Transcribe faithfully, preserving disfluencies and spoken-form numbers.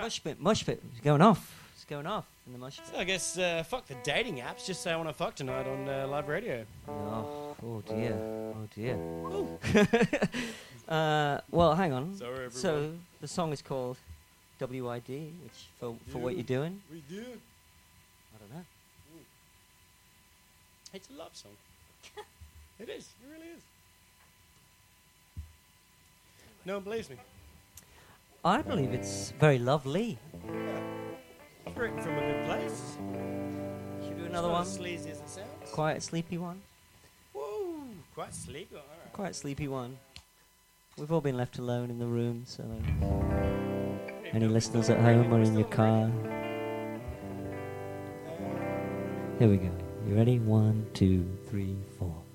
Mush pit, mush pit. It's going off. It's going off in the mush pit. So I guess uh, fuck the dating apps. Just say I want to fuck tonight on uh, live radio. Oh, oh dear. Oh dear. uh, well, hang on. Sorry, everyone. So the song is called W I D, which for for what you're doing. We do. I don't know. It's a love song. It is. It really is. No one believes me. I believe it's very lovely. Yeah. It's written from a good place. Should we do It's another not one? as sleazy as it sounds. Quiet, sleepy one. Whoa. Quite sleepy. All right. Quite sleepy one. We've all been left alone in the room, so any listeners at home or in your car. Here we go. You ready? One, two, three, four.